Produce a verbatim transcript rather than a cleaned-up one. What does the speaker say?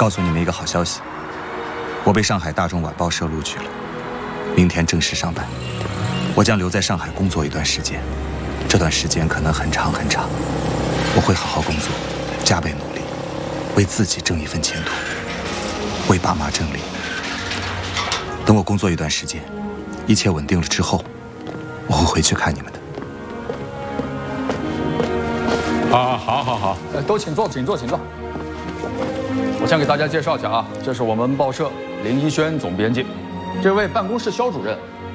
告诉你们一个好消息，我被上海大众晚报社录取了，明天正式上班。我将留在上海工作一段时间，这段时间可能很长很长。我会好好工作，加倍努力，为自己挣一份前途，为爸妈挣理。等我工作一段时间，一切稳定了之后，我会回去看你们的。 啊，好，好，好，呃，都请坐，请坐，请坐。我先给大家介绍一下啊，这是我们报社林一轩总编辑，这位办公室肖主任